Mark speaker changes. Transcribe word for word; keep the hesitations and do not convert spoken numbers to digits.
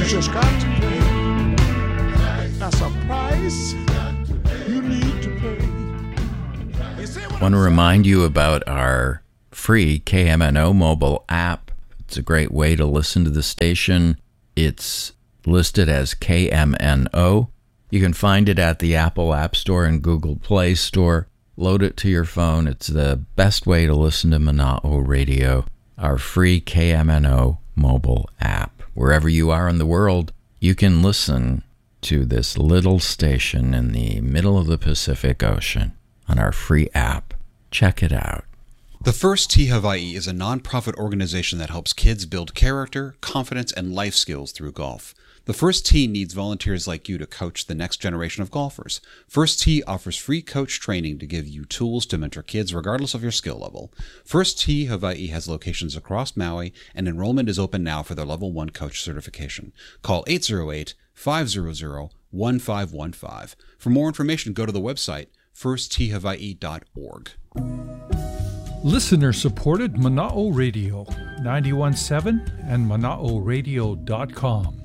Speaker 1: just got to pay. That's a price you need to pay.
Speaker 2: I want to remind you about our free K M N O mobile app. It's a great way to listen to the station. It's listed as K M N O. You can find it at the Apple App Store and Google Play Store. Load it to your phone. It's the best way to listen to Mana'o Radio, our free K M N O mobile app. Wherever you are in the world, you can listen to this little station in the middle of the Pacific Ocean on our free app. Check it out.
Speaker 3: The First Tee Hawaii is a nonprofit organization that helps kids build character, confidence, and life skills through golf. The First Tee needs volunteers like you to coach the next generation of golfers. First Tee offers free coach training to give you tools to mentor kids regardless of your skill level. First Tee Hawaii has locations across Maui, and enrollment is open now for their Level one coach certification. Call eight zero eight, five zero zero, one five one five. For more information, go to the website first tee hawaii dot org.
Speaker 4: Listener-supported Mana'o Radio, ninety-one point seven and mana'o radio dot com.